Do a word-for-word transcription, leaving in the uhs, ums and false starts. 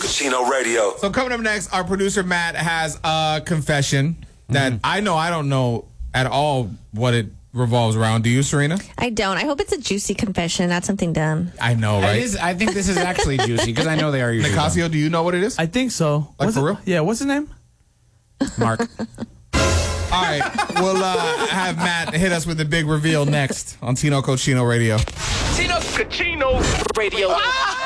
Cochino Radio. So coming up next, our producer Matt has a confession that mm-hmm. I know I don't know at all what it revolves around. Do you, Serena? I don't. I hope it's a juicy confession, not something dumb. I know, right? It is, I think this is actually juicy because I know they are usually Nicasio, dumb. do you know what it is? I think so. Like what's for it? real? Yeah, what's his name? Mark. All right, we'll uh, have Matt hit us with the big reveal next on Tino Cochino Radio. Tino Cochino Radio. Ah!